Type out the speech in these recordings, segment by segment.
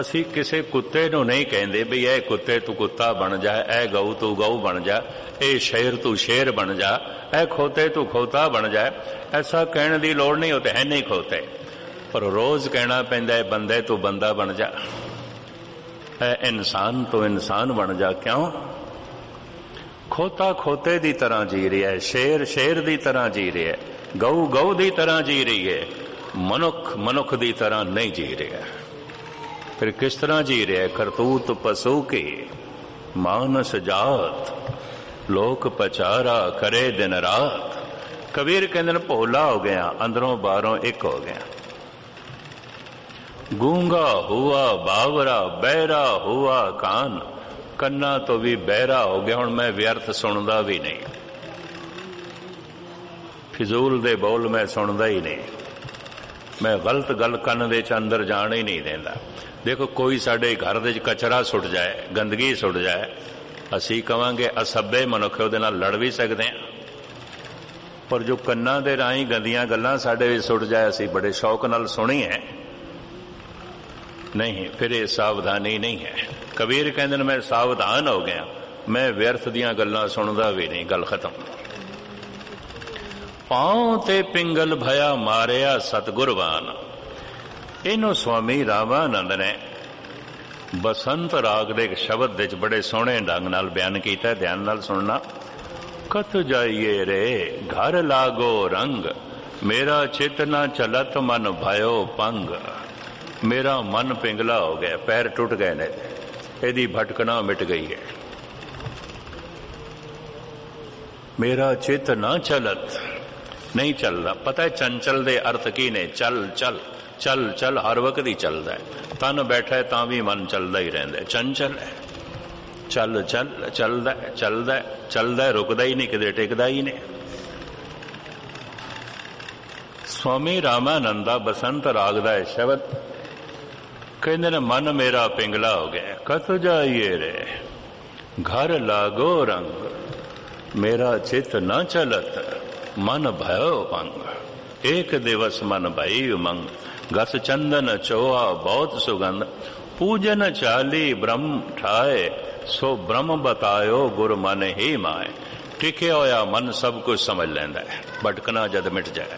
ਅਸੀਂ ਕਿਸੇ ਕੁੱਤੇ ਨੂੰ ਨਹੀਂ ਕਹਿੰਦੇ ਵੀ ਇਹ ਕੁੱਤੇ ਤੂੰ ਕੁੱਤਾ ਬਣ ਜਾ, ਇਹ ਗਊ ਤੂੰ ਗਊ ਬਣ ਜਾ, ਇਹ ਸ਼ੇਰ ਤੂੰ ਸ਼ੇਰ ਬਣ ਜਾ, ਇਹ ਖੋਤੇ ਤੂੰ ਖੋਤਾ ਬਣ ਜਾ। ਐਸਾ ਕਹਿਣ ਦੀ ਲੋੜ ਨਹੀਂ, ਉਹ ਤੇ ਹੈ ਨਹੀਂ ਖੋਤੇ, ਪਰ ਰੋਜ਼ ਕਹਿਣਾ ਪੈਂਦਾ ਹੈ ਬੰਦੇ ਤੂੰ ਬੰਦਾ ਬਣ ਜਾ, ਇਹ ਇਨਸਾਨ ਤੂੰ ਇਨਸਾਨ ਬਣ ਜਾ। ਕਿਉਂ? ਖੋਤਾ ਖੋਤੇ ਦੀ ਤਰ੍ਹਾਂ ਜੀ ਰਿਹਾ ਹੈ, ਸ਼ੇਰ ਸ਼ੇਰ ਦੀ ਤਰ੍ਹਾਂ ਜੀ ਰਿਹਾ ਹੈ, ਗਊ ਗਊ ਦੀ ਤਰ੍ਹਾਂ ਜੀ ਰਹੀ ਹੈ, ਮਨੁੱਖ ਮਨੁੱਖ ਦੀ ਤਰ੍ਹਾਂ ਨਹੀਂ ਜੀ ਰਿਹਾ। ਫਿਰ ਕਿਸ ਤਰ੍ਹਾਂ ਜੀ ਰਿਹਾ? ਕਰਤੂਤ ਪਸ਼ੂ ਕੀ ਮਾਨਸ ਜਾਤ, ਲੋਕ ਪਚਾਰਾ ਕਰੇ ਦਿਨ ਰਾਤ। ਕਬੀਰ ਕਹਿੰਦੇ ਨੇ ਭੋਲਾ ਹੋ ਗਿਆ, ਅੰਦਰੋਂ ਬਾਹਰੋਂ ਇੱਕ ਹੋ ਗਿਆ। ਗੂੰਗਾ ਹੁਆ ਬਾਵਰਾ, ਬਹਿਰਾ ਹੁਆ ਕਾਨ, ਕੰਨਾਂ ਤੋਂ ਵੀ ਬਹਿਰਾ ਹੋ ਗਿਆ। ਹੁਣ ਮੈਂ ਵਿਅਰਥ ਸੁਣਦਾ ਵੀ ਨਹੀਂ, ਫਿਜ਼ੂਲ ਦੇ ਬੋਲ ਮੈਂ ਸੁਣਦਾ ਹੀ ਨਹੀਂ, ਮੈਂ ਗਲਤ ਗੱਲ ਕੰਨ ਦੇ ਚ ਅੰਦਰ ਜਾਣ ਹੀ ਨਹੀਂ ਦਿੰਦਾ। ਦੇਖੋ ਕੋਈ ਸਾਡੇ ਘਰ ਦੇ ਕਚਰਾ ਸੁੱਟ ਜਾਏ, ਗੰਦਗੀ ਸੁੱਟ ਜਾਏ, ਅਸੀਂ ਕਵਾਂਗੇ ਅਸੱਭੇ ਮਨੁੱਖ, ਉਹਦੇ ਨਾਲ ਲੜ ਵੀ ਸਕਦੇ ਹਾਂ, ਪਰ ਜੋ ਕੰਨਾਂ ਦੇ ਰਾਹੀਂ ਗੰਦੀਆਂ ਗੱਲਾਂ ਸਾਡੇ ਵਿੱਚ ਸੁੱਟ ਜਾਏ, ਅਸੀਂ ਬੜੇ ਸ਼ੌਕ ਨਾਲ ਸੁਣੀਏ ਨਹੀਂ, ਫਿਰ ਇਹ ਸਾਵਧਾਨੀ ਨਹੀਂ ਹੈ। ਕਬੀਰ ਕਹਿੰਦੇ ਨੇ ਮੈਂ ਸਾਵਧਾਨ ਹੋ ਗਿਆ, ਮੈਂ ਵਿਅਰਥ ਦੀਆਂ ਗੱਲਾਂ ਸੁਣਦਾ ਵੀ ਨਹੀਂ। ਗੱਲ ਖਤਮ। ਪਾਉ ਤੇ ਪਿੰਗਲ ਭਇਆ ਮਾਰਿਆ ਸਤਿਗੁਰਵਾਨ। ਇਹਨੂੰ ਸਵਾਮੀ ਰਾਮਾਨੰਦ ਨੇ ਬਸੰਤ ਰਾਗ ਦੇ ਇੱਕ ਸ਼ਬਦ ਵਿੱਚ ਬੜੇ ਸੋਹਣੇ ਢੰਗ ਨਾਲ ਬਿਆਨ ਕੀਤਾ, ਧਿਆਨ ਨਾਲ ਸੁਣਨਾ। ਕਤ ਜਾਈਏ ਰੇ ਘਰ ਲਾਗੋ ਰੰਗ, ਮੇਰਾ ਚਿਤ ਨਾ ਚਲਤ ਮਨ ਭਇਓ ਪੰਗ। ਮੇਰਾ ਮਨ ਪਿੰਗਲਾ ਹੋ ਗਿਆ, ਪੈਰ ਟੁੱਟ ਗਏ ਨੇ, ਇਹਦੀ ਭਟਕਣਾ ਮਿਟ ਗਈ ਹੈ। ਮੇਰਾ ਚਿਤ ਨਾ ਚਲਤ, ਨਹੀਂ ਚੱਲਦਾ। ਪਤਾ ਹੈ ਚੰਚਲ ਦੇ ਅਰਥ ਕੀ ਨੇ? ਚੱਲ ਚੱਲ ਚੱਲ ਚੱਲ, ਹਰ ਵਕਤ ਹੀ ਚੱਲਦਾ ਹੈ। ਤਨ ਬੈਠਾ ਤਾਂ ਵੀ ਮਨ ਚੱਲਦਾ ਹੀ ਰਹਿੰਦਾ, ਚੰਚਲ ਹੈ। ਚੱਲ ਚੱਲ ਚੱਲਦਾ ਚੱਲਦਾ ਚੱਲਦਾ, ਰੁਕਦਾ ਹੀ ਨਹੀਂ, ਕਿਤੇ ਟਿਕਦਾ ਹੀ ਨਹੀਂ। ਸਵਾਮੀ ਰਾਮਾਨੰਦ ਦਾ ਬਸੰਤ ਰਾਗ ਦਾ ਹੈ ਸ਼ਬਦ। ਕਹਿੰਦੇ ਨੇ ਮਨ ਮੇਰਾ ਪਿੰਗਲਾ ਹੋ ਗਿਆ। ਕਤ ਜਾਈਏ ਰੇ ਘਰ ਲਾਗੋ ਰੰਗ, ਮੇਰਾ ਚਿਤ ਨਾ ਚਲਤ ਮਨ ਭਇਓ ਪੰਗ। ਇੱਕ ਦਿਵਸ ਮਨ ਭਈ ਉਮੰਗ, ਗਸ ਚੰਦਨ ਚੋਆ ਬਹੁਤ ਸੁਗੰਧ। ਪੂਜਨ ਚਾਲੀ ਬ੍ਰਹਮ ਠਾਏ, ਸੋ ਬ੍ਰਹਮ ਬਤਾਇਓ ਗੁਰ ਮਨ ਹੀ ਮਾਏ। ਟਿਕਿਆ ਹੋਇਆ ਮਨ ਸਭ ਕੁਝ ਸਮਝ ਲੈਂਦਾ ਹੈ, ਭਟਕਣਾ ਜਦ ਮਿਟ ਜਾਏ।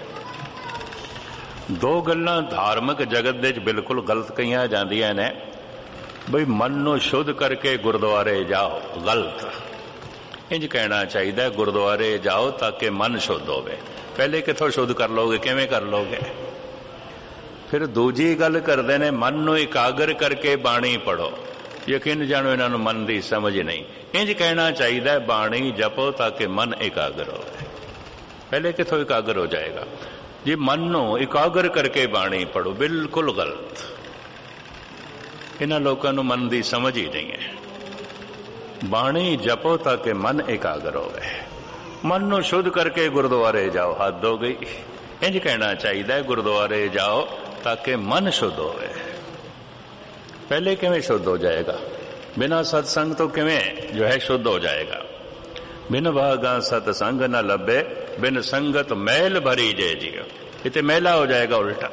ਦੋ ਗੱਲਾਂ ਧਾਰਮਿਕ ਜਗਤ ਦੇ ਵਿੱਚ ਬਿਲਕੁਲ ਗਲਤ ਕਹੀਆਂ ਜਾਂਦੀਆਂ ਨੇ, ਬਈ ਮਨ ਨੂੰ ਸ਼ੁੱਧ ਕਰਕੇ ਗੁਰਦੁਆਰੇ ਜਾਓ। ਗਲਤ। ਇੰਜ ਕਹਿਣਾ ਚਾਹੀਦਾ ਗੁਰਦੁਆਰੇ ਜਾਓ ਤਾਂ ਕਿ ਮਨ ਸ਼ੁੱਧ ਹੋਵੇ। ਪਹਿਲੇ ਕਿੱਥੋਂ ਸ਼ੁੱਧ ਕਰ ਲਓਗੇ? ਕਿਵੇਂ ਕਰ ਲਓਗੇ? ਫਿਰ ਦੂਜੀ ਗੱਲ ਕਰਦੇ ਨੇ ਮਨ ਨੂੰ ਇਕਾਗਰ ਕਰਕੇ ਬਾਣੀ ਪੜੋ। ਯਕੀਨ ਜਾਣੋ ਇਹਨਾਂ ਨੂੰ ਮਨ ਦੀ ਸਮਝ ਨਹੀਂ। ਇੰਜ ਕਹਿਣਾ ਚਾਹੀਦਾ ਬਾਣੀ ਜਪੋ ਤਾਂ ਕਿ ਮਨ ਇਕਾਗਰ ਹੋਵੇ। ਪਹਿਲੇ ਕਿੱਥੋਂ ਇਕਾਗਰ ਹੋ ਜਾਏਗਾ? ਜੇ ਮਨ ਨੂੰ ਇਕਾਗਰ ਕਰਕੇ ਬਾਣੀ ਪੜੋ। ਬਿਲਕੁਲ ਗਲਤ। ਇਹਨਾਂ ਲੋਕਾਂ ਨੂੰ ਮਨ ਦੀ ਸਮਝ ਹੀ ਨਹੀਂ ਹੈ। ਬਾਣੀ ਜਪੋ ਤਾਂ ਕਿ ਮਨ ਇਕਾਗਰ ਹੋਵੇ। ਮਨ ਨੂੰ ਸ਼ੁੱਧ ਕਰਕੇ ਗੁਰਦੁਆਰੇ ਜਾਓ। ਹੱਦ ਹੋ ਗਈ। ਇੰਜ ਕਹਿਣਾ ਚਾਹੀਦਾ ਗੁਰਦੁਆਰੇ ਜਾਓ ਤਾਂ ਕਿ ਮਨ ਸ਼ੁੱਧ ਹੋਵੇ। ਪਹਿਲੇ ਕਿਵੇਂ ਸ਼ੁੱਧ ਹੋ ਜਾਏਗਾ? ਬਿਨਾਂ ਸਤਸੰਗ ਤੋਂ ਕਿਵੇਂ ਜੋ ਹੈ ਸ਼ੁੱਧ ਹੋ ਜਾਏਗਾ? ਬਿਨ ਭਾਗਾ ਸਤਸੰਗ न ਲੱਭੇ, ਬਿਨ ਸੰਗਤ ਮੈਲ ਭਰੀ ਜੇ ਜੀਓ। इतने मैला हो जाएगा उल्टा।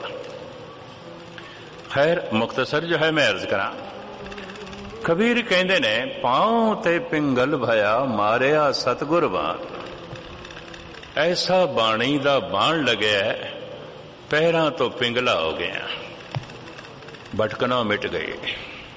खैर मुख्तसर जो है मैं अर्ज करा। कबीर कहते ने पांव ते पिंगल भया मारिया सतगुरवान। ऐसा बाणी दा बाण लगे पैरां तो पिंगला हो गया, भटकना मिट गई।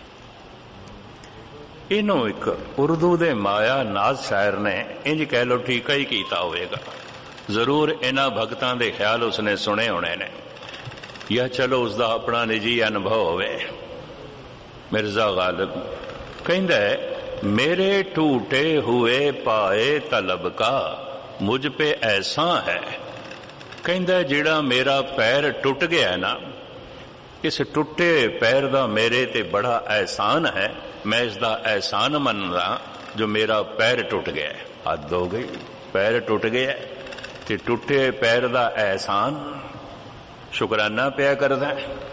इनू एक उर्दू दे माया नाज शायर ने इंज कह लो ठीका ही कीता होवेगा। जरूर इन्हां भगतां दे ख्याल उसने सुने होने ने, या चलो उसका अपना निजी अनुभव होवे। मिर्जा गालिब कहंदा है मेरे टूटे हुए पाए तलब का मुझ पे ऐसा है। कहंदा जिहड़ा मेरा पैर टुट गया ना, इस टुटे पैर दा मेरे ते बड़ा एहसान है। मैं इसका एहसान मनदा जो मेरा पैर टुट गया। हद हो गई। पैर टुट गया ते टुटे पैर दा एहसान शुकराना पिया करदा।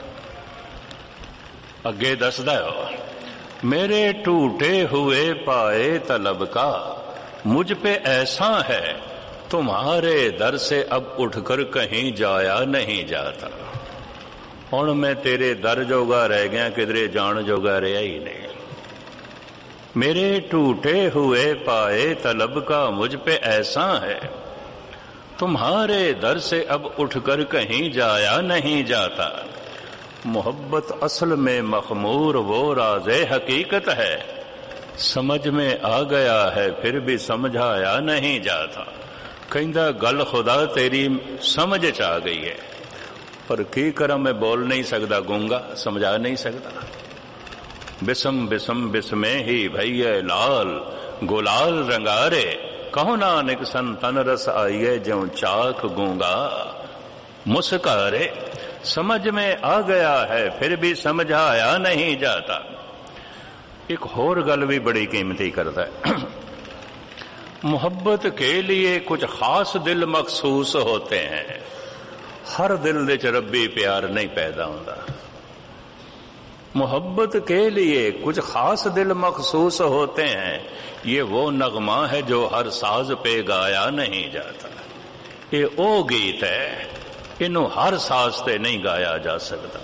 अगे दसदा मेरे टूटे हुए पाए तलब का मुझ पे ऐसा है, तुम्हारे दर से अब उठकर कहीं जाया नहीं जाता। हुण मैं तेरे दर जोगा रह गया, किधरे जान जोगा रहा ही नहीं। मेरे टूटे हुए पाए तलब का मुझ पे ऐसा है, तुम्हारे दर से अब उठकर कहीं जाया नहीं जाता। मोहब्बत असल में मखमूर वो राज़े हकीकत है, समझ में आ गया है फिर भी समझाया नहीं जाता। कहंदा गल खुदा तेरी समझ च आ गई है, पर की करा मैं बोल नहीं सकता, गूंगा, समझा नहीं सकता। बिसम बिसम बिस्मे ही भैया लाल, गुलाल रंगारे, कहो नानक संतन रस आइए ज्यों चाक गूंगा मुस्कारे। समझ में आ गया है फिर भी समझाया नहीं जाता। एक होर गल भी बड़ी कीमती करता है। मोहब्बत के लिए कुछ खास दिल मखसूस होते हैं। हर दिल दे च रब्बी प्यार नहीं पैदा होता। मोहब्बत के लिए कुछ खास दिल मखसूस होते हैं। ये वो नगमा है जो हर साज पे गाया नहीं जाता। ये ओ गीत है, इनू हर साज ते नहीं गाया जा सकता।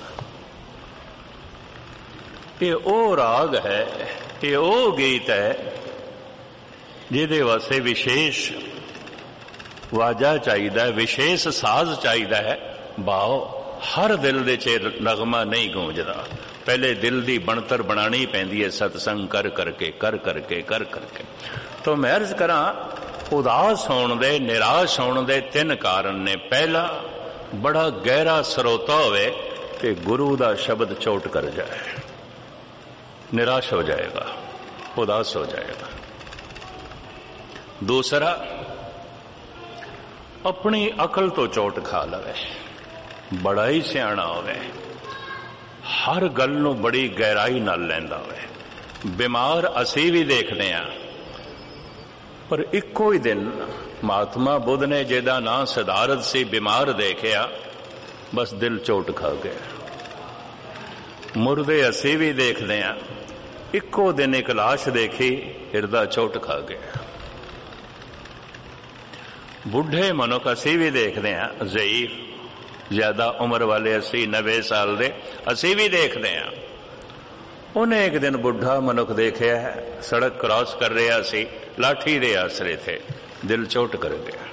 ये ओ राग है, ये ओ गीत है जिहदे वास्ते विशेष वाजा चाहिए, विशेष साज चाहिए। भाव हर दिल दे च नगमा नहीं गूंजदा। पहले दिल दी बनतर बनानी पैंदी है, सतसंग कर करके कर करके कर करके। तो मैं अर्ज करा, उदास होने दे, निराश होने दे तीन कारण ने। पहला, बड़ा गहरा सरोता होवे ते गुरु दा शब्द चोट कर जाए, निराश हो जाएगा, उदास हो जाएगा। दूसरा, अपनी अकल तो चोट खा लवे, बड़ा ही सियाणा होवे, हर गल नू बड़ी गहराई नाल लैंदा होवे। बीमार असी भी देखते हैं, पर इको ही दिन महात्मा बुद्ध ने जिहदा नाम सिद्धार्थ सी बीमार देखिया, बस दिल चोट खा गया। मुर्दे असी भी देखते हैं, इको दिन एक लाश देखी, हिरदा चोट खा गया। बुढ़े मनुख असी भी देखते हैं, ज़ईफ ज्यादा उम्र वाले 80-90 साल दे असी भी देखते हैं। उन्हें एक दिन बुढ़ा मनुख देखा है, सड़क क्रॉस कर रहा सी, लाठी दे आसरे थे, दिल चोट कर गया।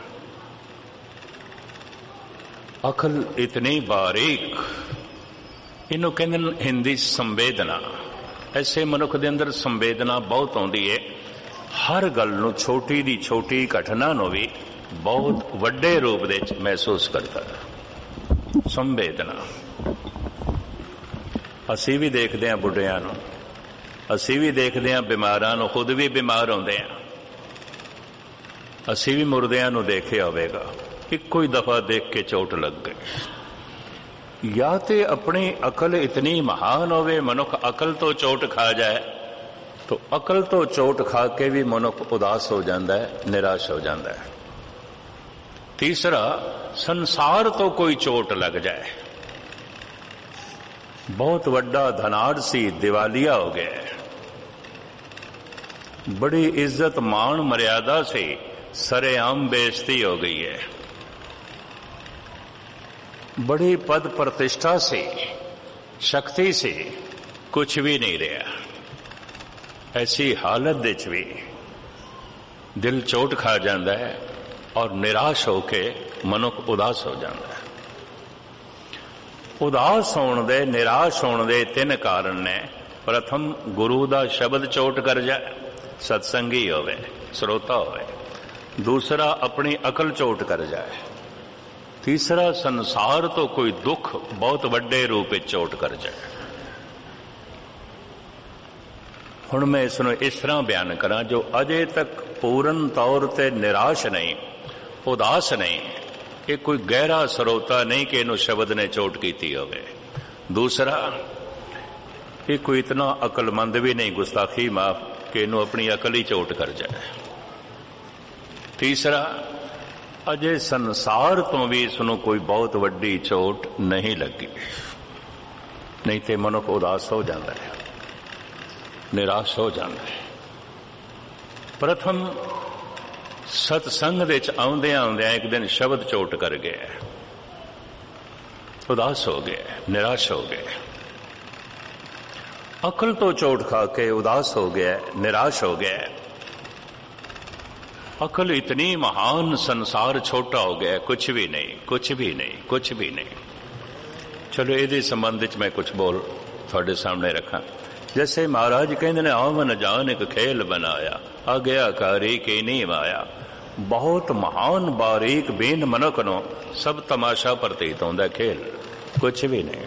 अकल इतनी बारीक, इनू कहते हिंदी संवेदना। ऐसे मनुख दे अंदर संवेदना बहुत आउंदी है। हर गल नू, छोटी दी छोटी घटना नू भी बहुत वड्डे रूप दे महसूस करता है। संवेदना असी भी देखते हैं बुढ़िया नू, असी भी देखते हैं बीमारां नू, खुद भी बीमार होंदे हैं। असी भी मुर्दियां नू देखिया होवेगा, इक्को ही दफा देख के चोट लग गई। या ते अपनी अकल इतनी महान होवे, मनुख अकल तो चोट खा जाए, तो अकल तो चोट खा के भी मनुख उदास हो जाता है, निराश हो जाता है। तीसरा, संसार तो कोई चोट लग जाए, बहुत वड्डा धनाड़ सी, दिवालिया हो गया, बड़ी इज्जत मान मर्यादा से सरेआम बेइज्जती हो गई है, बड़ी पद प्रतिष्ठा से, शक्ति से कुछ भी नहीं रहा। ऐसी हालत विच भी दिल चोट खा जाता है और निराश होके मनुख उदास हो जाता है। उदास होने दे, निराश होने दे तीन कारण ने। प्रथम, गुरु दा शब्द चोट कर जाए, सत्संगी होवे, श्रोता होवे। दूसरा, अपनी अकल चोट कर जाए। तीसरा, संसार तो कोई दुख बहुत वड्डे रूप में चोट कर जाए। हुण मैं इसनूं इस तरह बयान करा, जो अजे तक पूर्ण तौर ते निराश नहीं, उदास नहीं, ये कोई गहरा सरोता नहीं कि इनू शब्द ने चोट की होवे। दूसरा, ये कोई इतना अकलमंद भी नहीं, गुस्ताखी माफ, कि इनू अपनी अकल ही चोट कर जाए। तीसरा, अजे संसार तो भी इसनू कोई बहुत वड्डी चोट नहीं लगी, नहीं तो मनुख उदास हो जाता है, निराश हो जाता है। प्रथम, सतसंग दे आउंदियां आउंदियां एक दिन शब्द चोट कर गया, उदास हो गए, निराश हो गए। अकल तो चोट खा के उदास हो गया, निराश हो गया। अकल इतनी महान, संसार छोटा हो गया, कुछ भी नहीं, कुछ भी नहीं, कुछ भी नहीं। चलो ये संबंध मैं कुछ बोल थोड़े सामने रखा। जैसे महाराज कहते ने आवन जान एक खेल बनाया, आज्ञाकारी की नहीं माया। बहुत महान बारीक बेन मनक नो सब तमाशा प्रतीत होंदा, खेल कुछ भी नहीं।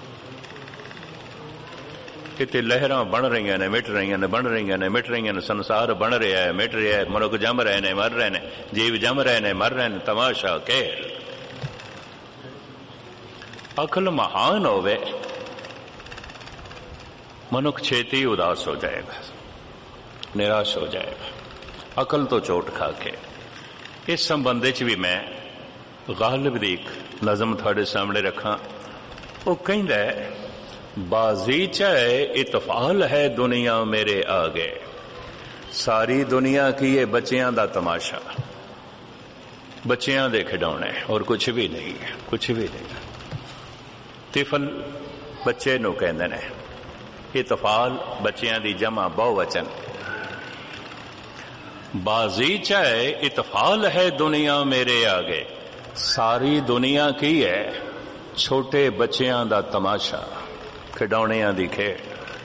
किते लहरां बन रही ने, मिट रही ने, बन रही ने, मिट रही ने। संसार बन रहा है, मिट रहा है। मनुख जम रहे ने, मर रहे ने। जीव जम रहे ने, मर रहे ने। तमाशा, खेल। अकल महान होवे, मनुख छेती उदास हो जाएगा, निराश हो जाएगा, अकल तो चोट खा के। इस संबंध भी मैं गालिब दी नज़म थोड़े सामने रखा। वो कहता है, बाजीचा इतफाल है दुनिया मेरे आगे, सारी दुनिया की ये बच्चियां दा तमाशा, बच्चियां दे खिडौने और कुछ भी नहीं है, कुछ भी नहीं। तिफल बच्चे नूं कहंदे ने, इतफाल बच्चियां दी जमा बहुवचन। बाजीचा इतफाल है दुनिया मेरे आगे, सारी दुनिया की है छोटे बच्चियां दा तमाशा, खिडौणियां दी खेड।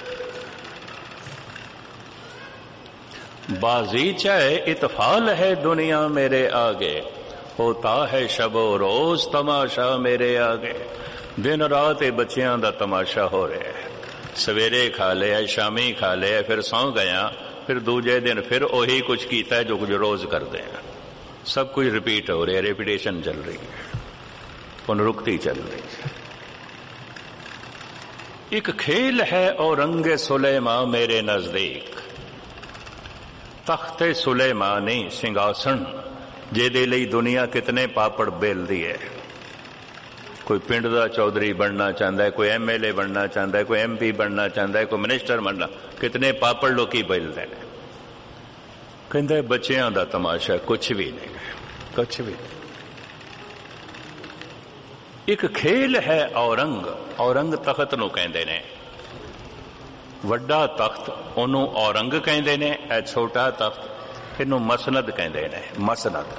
बाजीचा इतफाल है दुनिया मेरे आगे, होता है शबो रोज तमाशा मेरे आगे। दिन रात ये बच्चियां दा तमाशा हो रहा है। सवेरे खा लिया, शामी खा लिया, फिर सौ गया, फिर दूजे दिन फिर वही कुछ किया है जो कुछ रोज करते हैं। सब कुछ रिपीट हो रहा है, रेपिटेशन चल रही है, पुनरुक्ति चल रही है। एक खेल है औरंगे सुलेमा मेरे नजदीक, तख्ते सुलेमानी सिंहासन जेदे लई दुनिया कितने पापड़ बेलदी है। कोई पिंड का चौधरी बनना चाहता है, कोई MLA बनना चाहता है, कोई MP बनना चाहता है, कोई मिनिस्टर बनना, कितने पापड़ लोग बेलते हैं। कहते बच्चियां दा तमाशा, कुछ भी नहीं, कुछ भी नहीं। एक खेल है औरंग, औरंग तख्त नूं कहंदे ने, वड्डा तख्त ओनू औरंग कहंदे ने, ए छोटा तख्त इनू मसनद कहंदे ने, मसनद।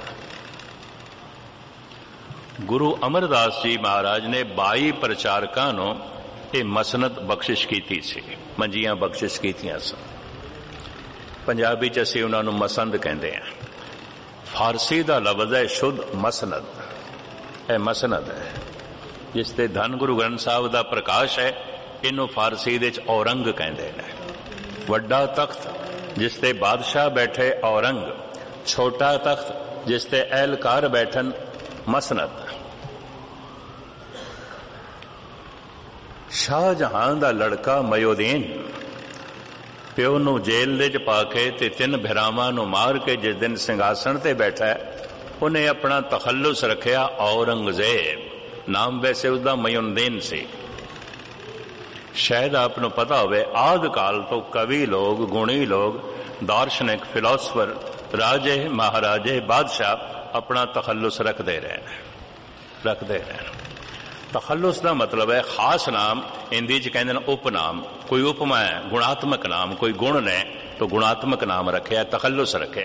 गुरु अमरदास जी महाराज ने 22 प्रचारकां नूं ये मसनद बख्शिश कीती सी, मंजियां बख्शिश कीतियां सन। पंजाबी च असीं उन्हां नूं मसंद कहंदे आ। फारसी दा लफ्ज़ है शुद्ध मसनद, ए मसनद है जिसते धन गुरु ग्रंथ साहब दा प्रकाश है, इनू फारसी दे च औरंग कहंदे ने। वड्डा तख्त जिसते बादशाह बैठे औरंग, छोटा तख्त जिसते एहलकार बैठन मसनद। शाहजहां दा लड़का मयोदीन प्यो नू जेल दे च पाके ते 3 भिरावां नू मार के जिस दिन सिंघासन ते बैठा है, उन्हें अपना तखल्लुस रखिया औरंगजेब। नाम वैसे उसका मयोदीन से। शायद आपको पता होवे, आद काल तो कवि लोग, गुणी लोग, दार्शनिक, फिलोसफर, राजे, महाराजे, बादशाह अपना तखल्लुस रखते रहे। तखल्लुस का मतलब है खास नाम, हिंदी च कहते हैं उपनाम। कोई उपमा है, गुणात्मक नाम, कोई गुण ने तो गुणात्मक नाम रखे, तखल्लुस रखे।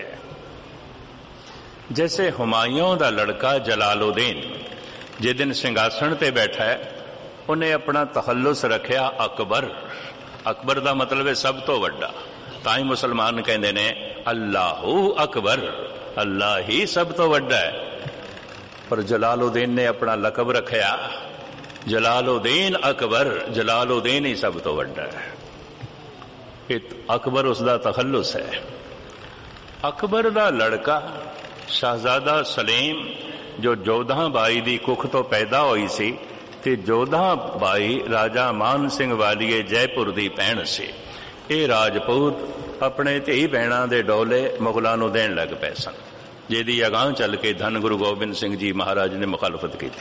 जैसे हुमायूं का लड़का जलालुद्दीन जिस दिन सिंघासन ते बैठा है, उन्हें अपना तखल्लुस रखिया अकबर। अकबर का मतलब है सब तो वड्डा। ताई मुसलमान कहते ने अल्लाहू अकबर, अल्लाह ही सब तो वड्डा है। पर जलालुद्दीन ने अपना लकब रखिया जलालुद्दीन अकबर, जलालुद्दीन ही सब तो वड्डा है। अकबर उसका तखल्लुस है। अकबर का लड़का शहजादा सलीम जो जोधा बाई की कुख तो पैदा हुई सी, ते जोधा बाई राजा मान सिंह वालीए जयपुर की भैन सी। ये राजपूत अपने धी भैणों के डोले मुगलों को देन लग पे सन, जिहदी अगांह चल के धन गुरु गोबिंद सिंह जी महाराज ने मुखालफत की।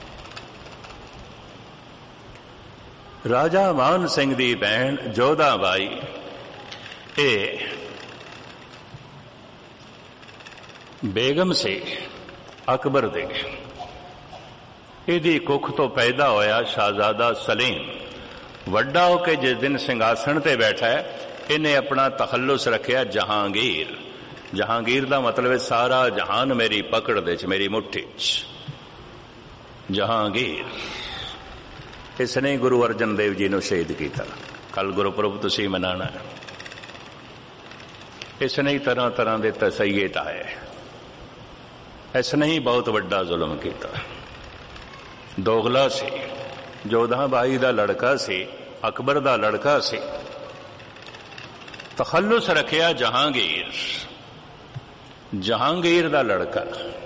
राजा मान सिंह की भैन जोधा बाई बेगम से अकबर दे ਇਹਦੀ ਕੁੱਖ ਤੋਂ ਪੈਦਾ ਹੋਇਆ ਸ਼ਾਹਜ਼ਾਦਾ ਸਲੀਮ। ਵੱਡਾ ਹੋ ਕੇ ਜਿਸ ਦਿਨ ਸਿੰਘਾਸਣ ਤੇ ਬੈਠਾ ਇਹਨੇ ਆਪਣਾ ਤਖੱਲੁਸ ਰੱਖਿਆ ਜਹਾਂਗੀਰ। ਜਹਾਂਗੀਰ ਦਾ ਮਤਲਬ ਹੈ ਸਾਰਾ ਜਹਾਨ ਮੇਰੀ ਪਕੜ ਦੇ ਚ, ਮੇਰੀ ਮੁੱਠੀ ਚ। ਜਹਾਂਗੀਰ ਇਸ ਨੇ ਗੁਰੂ ਅਰਜਨ ਦੇਵ ਜੀ ਨੂੰ ਸ਼ਹੀਦ ਕੀਤਾ। ਕੱਲ ਗੁਰਪੁਰਬ ਤੁਸੀਂ ਮਨਾਉਣਾ। ਇਸ ਨੇ ਤਰ੍ਹਾਂ ਤਰ੍ਹਾਂ ਦੇ ਤਸਈਏ ਢਾਏ। ਇਸ ਨੇ ਹੀ ਬਹੁਤ ਵੱਡਾ ਜ਼ੁਲਮ ਕੀਤਾ। ਦੋਗਲਾ ਸੀ, ਜੋਧਾ ਬਾਈ ਦਾ ਲੜਕਾ ਸੀ, ਅਕਬਰ ਦਾ ਲੜਕਾ ਸੀ। ਤਖੱਲੁਸ ਰੱਖਿਆ ਜਹਾਂਗੀਰ। ਜਹਾਂਗੀਰ ਦਾ ਲੜਕਾ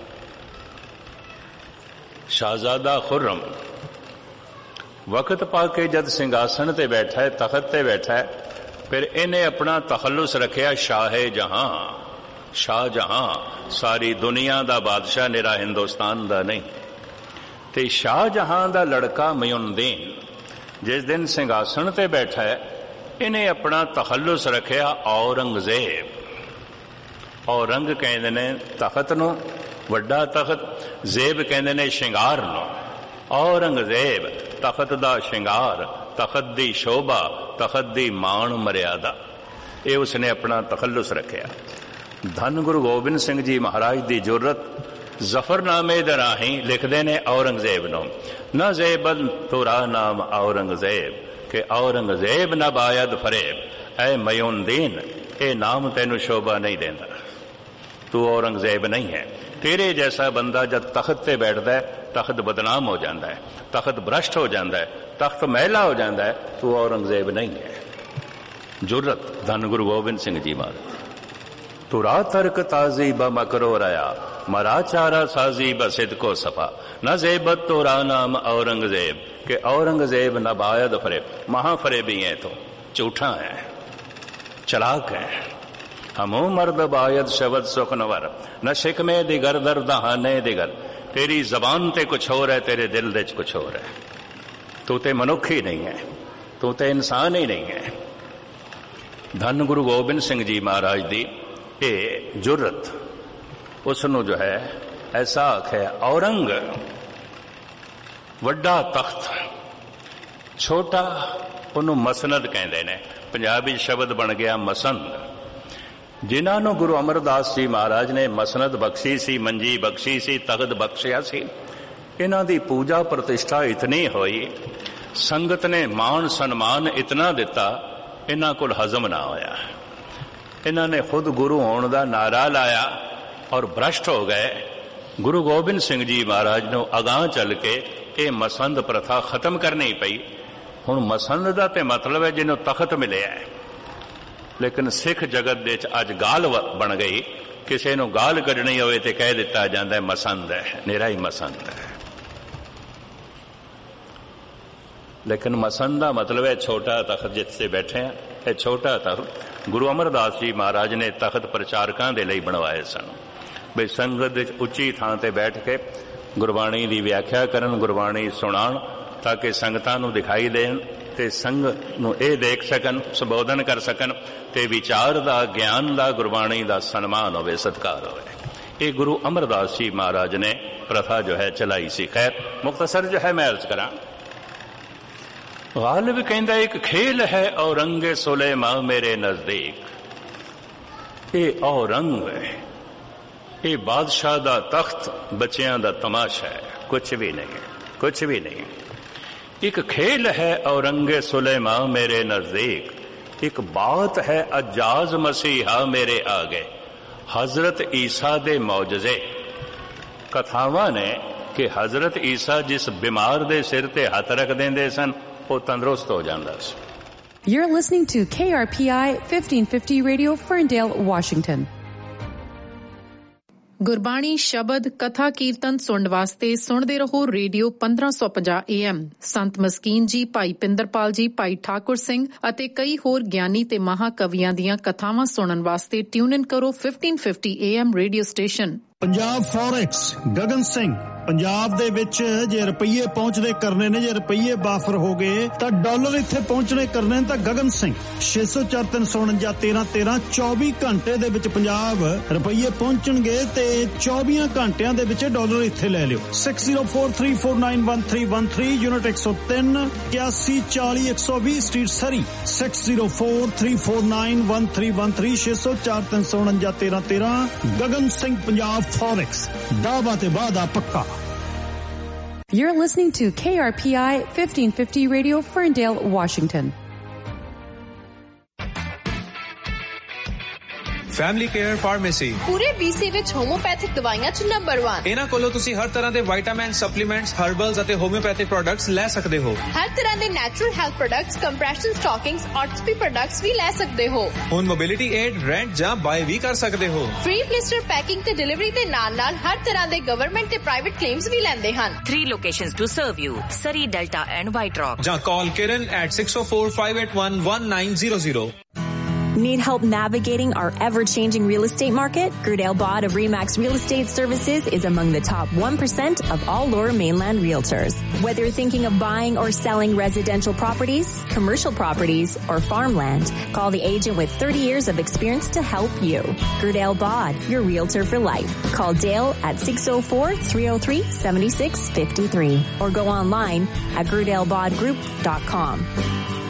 ਸ਼ਾਹਜ਼ਾਦਾ ਖੁਰਮ ਵਕਤ ਪਾ ਕੇ ਜਦ ਸਿੰਘਾਸਣ ਤੇ ਬੈਠਾ ਹੈ, ਤਖਤ ਤੇ ਬੈਠਾ ਹੈ, ਫਿਰ ਇਹਨੇ ਆਪਣਾ ਤਖੱਲੁਸ ਰੱਖਿਆ ਸ਼ਾਹੇ ਜਹਾਂ। ਸ਼ਾਹ ਜਹਾਂ ਸਾਰੀ ਦੁਨੀਆ ਦਾ ਬਾਦਸ਼ਾਹ, ਨਿਰਾ ਹਿੰਦੁਸਤਾਨ ਦਾ ਨਹੀਂ। ਤੇ ਸ਼ਾਹ ਜਹਾਂ ਦਾ ਲੜਕਾ ਮਯੂਨਦੀਨ ਜਿਸ ਦਿਨ ਸਿੰਘਾਸਣ ਤੇ ਬੈਠਾ ਹੈ, ਇਹਨੇ ਆਪਣਾ ਤਖੱਲੁਸ ਰੱਖਿਆ ਔਰੰਗਜ਼ੇਬ। ਔਰੰਗ ਕਹਿੰਦੇ ਨੇ ਤਖਤ ਨੂੰ, ਵੱਡਾ ਤਖਤ। ਜ਼ੇਬ ਕਹਿੰਦੇ ਨੇ ਸ਼ਿੰਗਾਰ ਨੂੰ। ਔਰੰਗਜ਼ੇਬ ਤਖਤ ਦਾ ਸ਼ਿੰਗਾਰ, ਤਖਤ ਦੀ ਸ਼ੋਭਾ, ਤਖਤ ਦੀ ਮਾਣ ਮਰਿਆਦਾ, ਇਹ ਉਸਨੇ ਆਪਣਾ ਤਖੱਲੁਸ ਰੱਖਿਆ। ਧੰਨ ਗੁਰੂ ਗੋਬਿੰਦ ਸਿੰਘ ਜੀ ਮਹਾਰਾਜ ਦੀ ਜੁਰਤ ਜ਼ਫਰਨਾਮੇ ਦੇ ਰਾਹੀਂ ਲਿਖਦੇ ਨੇ ਔਰੰਗਜ਼ੇਬ ਨੂੰ, ਨਾ ਜ਼ੇਬਨ ਤੁਰਾ ਨਾਮ ਔਰੰਗਜ਼ੇਬ ਕਿ ਔਰੰਗਜ਼ੇਬ ਨਾ ਬਾਇਦ ਫਰੇਬ। ਐ ਮਯੂਨਦੀਨ, ਇਹ ਨਾਮ ਤੈਨੂੰ ਸ਼ੋਭਾ ਨਹੀਂ ਦੇਂਦਾ, ਤੂੰ ਔਰੰਗਜ਼ੇਬ ਨਹੀਂ ਹੈ। ਤੇਰੇ ਜੈਸਾ ਬੰਦਾ ਜਦ ਤਖਤ ਤੇ ਬੈਠਦਾ ਹੈ, ਤਖਤ ਬਦਨਾਮ ਹੋ ਜਾਂਦਾ ਹੈ, ਤਖਤ ਭ੍ਰਸ਼ਟ ਹੋ ਜਾਂਦਾ ਹੈ, ਤਖਤ ਮਹਿਲਾ ਹੋ ਜਾਂਦਾ ਹੈ, ਤੂੰ ਔਰੰਗਜ਼ੇਬ ਨਹੀਂ ਹੈ। ਜੁਰਤ ਧੰਨ ਗੁਰੂ ਗੋਬਿੰਦ ਸਿੰਘ ਜੀ ਮਹਾਰਾਜ। ਤੁਰਾ ਤਰਕ ਤਾਜ਼ੀ ਬ ਮਕਰੋ ਰਹਾ, ਮਰਾ ਚਾਰਾ ਸਾਜ਼ੀ ਬ ਸਿਦਕੋ ਸਫਾ, न ज़ेबत तो रा नाम औरंगजेब कि औरंगजेब न बायद फरेब। महाफरेबी है तो झूठा है, चलाक है। हमो मर्द बायद शब्द सुखनवर न शिकमे दिगर दर दहाने दिगर। तेरी जबान ते कुछ और है, तेरे दिल दे कुछ और है। तू ते मनुख ही नहीं है, तू ते इंसान ही नहीं है। धन गुरु गोबिंद सिंह जी महाराज दी ये जुर्रत उसनू जो है ऐसा आखे। औरंग वड्डा तख्त, छोटा ਉਹਨੂੰ ਮਸਨਦ ਕਹਿੰਦੇ ਨੇ। ਪੰਜਾਬੀ ਸ਼ਬਦ ਬਣ ਗਿਆ ਮਸੰਦ। ਜਿਨ੍ਹਾਂ ਨੂੰ ਗੁਰੂ ਅਮਰਦਾਸ ਜੀ ਮਹਾਰਾਜ ਨੇ ਮਸਨਦ ਬਖਸ਼ੀ ਸੀ, ਮੰਜੀ ਬਖਸ਼ੀ ਸੀ, ਤਖਤ ਬਖਸ਼ਿਆ ਸੀ, ਇਹਨਾਂ ਦੀ ਪੂਜਾ ਪ੍ਰਤਿਸ਼ਠਾ ਇਤਨੀ ਹੋਈ, ਸੰਗਤ ਨੇ ਮਾਣ ਸਨਮਾਨ ਇਤਨਾ ਦਿੱਤਾ, ਇਹਨਾਂ ਕੋਲ ਹਜ਼ਮ ਨਾ ਹੋਇਆ। ਇਹਨਾਂ ਨੇ ਖੁਦ ਗੁਰੂ ਹੋਣ ਦਾ ਨਾਰਾ ਲਾਇਆ ਔਰ ਭ੍ਰਸ਼ਟ ਹੋ ਗਏ। ਗੁਰੂ ਗੋਬਿੰਦ ਸਿੰਘ ਜੀ ਮਹਾਰਾਜ ਨੂੰ ਅਗਾਂਹ ਚੱਲ ਕੇ ਇਹ ਮਸੰਦ ਪ੍ਰਥਾ ਖਤਮ ਕਰਨੀ ਪਈ। ਹੁਣ ਮਸੰਦ ਦਾ ਤੇ ਮਤਲਬ ਹੈ ਜਿਹਨੂੰ ਤਖਤ ਮਿਲਿਆ ਹੈ, ਲੇਕਿਨ ਸਿੱਖ ਜਗਤ ਦੇ ਵਿੱਚ ਅੱਜ ਗਾਲ ਬਣ ਗਈ। ਕਿਸੇ ਨੂੰ ਗਾਲ ਕੱਢਣੀ ਹੋਵੇ ਤੇ ਕਹਿ ਦਿੱਤਾ ਜਾਂਦਾ ਮਸੰਦ ਹੈ, ਨਿਰਾ ਹੀ ਮਸੰਦ ਹੈ। ਲੇਕਿਨ ਮਸੰਦ ਦਾ ਮਤਲਬ ਹੈ ਛੋਟਾ ਤਖਤ ਜਿੱਥੇ ਬੈਠੇ ਆ। ਇਹ ਛੋਟਾ ਤਖਤ ਗੁਰੂ ਅਮਰਦਾਸ ਜੀ ਮਹਾਰਾਜ ਨੇ ਤਖਤ ਪ੍ਰਚਾਰਕਾਂ ਦੇ ਲਈ ਬਣਵਾਏ ਸਨ, ਬਈ ਸੰਗਤ ਵਿੱਚ ਉੱਚੀ ਥਾਂ ਤੇ ਬੈਠ ਕੇ ਗੁਰਬਾਣੀ ਦੀ ਵਿਆਖਿਆ ਕਰਨ, ਗੁਰਬਾਣੀ ਸੁਣਾਉਣ, ਤਾਂ ਕਿ ਸੰਗਤਾਂ ਨੂੰ ਦਿਖਾਈ ਦੇਣ ਤੇ ਸੰਗਤ ਨੂੰ ਇਹ ਦੇਖ ਸਕਣ, ਸੰਬੋਧਨ ਕਰ ਸਕਣ ਤੇ ਵਿਚਾਰ ਦਾ, ਗਿਆਨ ਦਾ, ਗੁਰਬਾਣੀ ਦਾ ਸਨਮਾਨ ਹੋਵੇ, ਸਤਿਕਾਰ ਹੋਵੇ। ਇਹ ਗੁਰੂ ਅਮਰਦਾਸ ਜੀ ਮਹਾਰਾਜ ਨੇ ਪ੍ਰਥਾ ਜੋ ਹੈ ਚਲਾਈ ਸੀ। ਖੈਰ ਮੁਖਤਸਰ ਜੋ ਹੈ ਮੈਂ ਅਰਜ਼ ਕਰਾਂ। ਗਾਲਿਬ ਕਹਿੰਦਾ ਇੱਕ ਖੇਲ ਹੈ ਔਰੰਗੇ ਸੁਲੇਮਾਂ ਮੇਰੇ ਨਜ਼ਦੀਕ। ਇਹ ਔਰੰਗ ਹੈ, ਇਹ ਬਾਦਸ਼ਾਹ ਦਾ ਤਖਤ ਬੱਚਿਆਂ ਦਾ ਤਮਾਸ਼ਾ ਹੈ, ਕੁਛ ਵੀ ਨਹੀਂ ਹੈ, ਕੁਛ ਵੀ ਨਹੀਂ। एक खेल है औरंगे सुलेमा मेरे नजदीक, एक बात है अजाज मसीहा मेरे आगे। हजरत ईसा दे मौजजे कथावां ने कि हजरत ईसा जिस बीमार दे सिर ते हथ रख देंदे सन वो तंदुरुस्त हो जांदा सी। You're listening to KRPI 1550 Radio, Ferndale, Washington. Gurbani ਸ਼ਬਦ ਕਥਾ ਕੀਰਤਨ ਸੁਣਨ ਵਾਸਤੇ ਸੁਣਦੇ ਰਹੋ ਰੇਡੀਓ 1550 AM। ਸੰਤ ਮਸਕੀਨ ਜੀ, ਭਾਈ ਪਿੰਦਰਪਾਲ ਜੀ, ਭਾਈ ਠਾਕੁਰ ਸਿੰਘ ਅਤੇ ਕਈ ਹੋਰ ਗਿਆਨੀ ਤੇ ਮਹਾਕਵੀਆਂ ਦੀਆਂ ਕਥਾਵਾਂ ਸੁਣਨ ਵਾਸਤੇ ਟਿਊਨ ਇਨ ਕਰੋ 1550 AM radio station. Punjab forex Gagan Singh. Punjab ਦੇ ਵਿੱਚ ਜੇ ਰੁਪਈਏ ਪਹੁੰਚਦੇ ਕਰਨੇ ਨੇ, ਜੇ ਰੁਪਈਏ ਬਾਫਰ ਹੋ ਗਏ ਤਾਂ ਡਾਲਰ ਇੱਥੇ ਪਹੁੰਚਣੇ ਕਰਨੇ ਨੇ ਤਾਂ ਗਗਨ ਸਿੰਘ 604-349-1313 24 ਘੰਟੇ ਦੇ ਵਿੱਚ ਪੰਜਾਬ ਰੁਪਈਏ ਪਹੁੰਚਣਗੇ ਤੇ 24 ਘੰਟਿਆਂ ਦੇ ਵਿੱਚ ਡਾਲਰ ਇੱਥੇ ਲੈ ਲਿਓ। 6043491313 ਯੂਨਿਟ 103 8140-120 ਸਟਰੀਟ ਸਰੀ 6043491313 604-349-1313 ਗਗਨ ਸਿੰਘ ਪੰਜਾਬ ਫੋਰੈਕਸ ਦਾਵਾ ਤੇ ਵਾਦਾ ਪੱਕਾ। You're listening to KRPI 1550 Radio, Ferndale, Washington. Family care pharmacy ਪੂਰੇ BC ਵਿੱਚ ਹੋਮੋਪੈਥਿਕ ਦਵਾਈਆਂ 'ਚ ਨੰਬਰ 1। ਇਹਨਾਂ ਕੋਲੋਂ ਤੁਸੀਂ ਹਰ ਤਰ੍ਹਾਂ ਦੇ ਵਿਟਾਮਿਨ, ਸਪਲੀਮੈਂਟਸ, ਹਰਬਲਸ ਅਤੇ ਹੋਮਿਓਪੈਥਿਕ ਪ੍ਰੋਡਕਟਸ ਲੈ ਸਕਦੇ ਹੋ। ਹਰ ਤਰ੍ਹਾਂ ਦੇ natural health products, compression ਸਟਾਕਿੰਗਸ, ਆਰਥੋਪੀ products ਵੀ ਲੈ ਸਕਦੇ ਹੋ। ਹੁਣ ਮੋਬਿਲਿਟੀ ਏਡ, ਰੈਂਟ ਜਾਂ ਬਾਏ ਵੀ ਕਰ ਸਕਦੇ ਹੋ। ਫ੍ਰੀ ਬਲਿਸਟਰ ਪੈਕਿੰਗ ਤੇ ਡਿਲੀਵਰੀ ਦੇ ਨਾਲ-ਨਾਲ ਹਰ ਤਰ੍ਹਾਂ ਦੇ ਗਵਰਨਮੈਂਟ ਤੇ ਪ੍ਰਾਈਵੇਟ ਕਲੇਮਸ ਵੀ ਲੈਂਦੇ ਹਨ। 3 locations to serve you: Surrey, Delta and White Rock. ਜਾਂ call Kiran at 604-581-1900. Need help navigating our ever-changing real estate market? Gerdale Bod of Remax Real Estate Services is among the top 1% of all Lower Mainland realtors. Whether you're thinking of buying or selling residential properties, commercial properties, or farmland, call the agent with 30 years of experience to help you. Gerdale Bod, your realtor for life. Call Dale at 604-303-7653 or go online at gerdalebodgroup.com.